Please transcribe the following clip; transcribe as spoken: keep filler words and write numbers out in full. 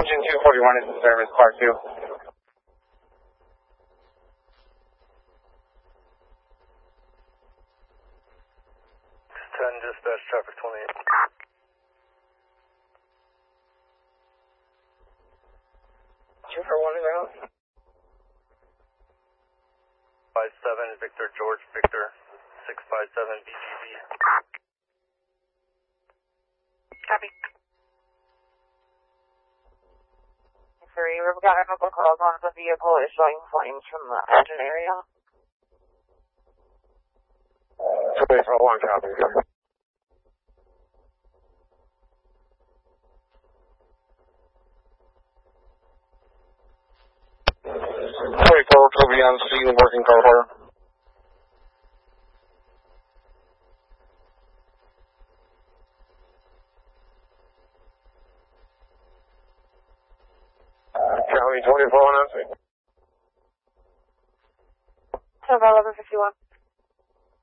Engine two forty-one is in service, Clark two. ten, dispatch, traffic twenty-eight. two for one is out. five seven, Victor, George, Victor, six five seven, B G V. Copy. Three, we've got a couple calls on the vehicle is showing flames from the engine area. three for one, copy. twenty-four, will be on scene, working car order. County twenty-four on scene. eleven fifty-one.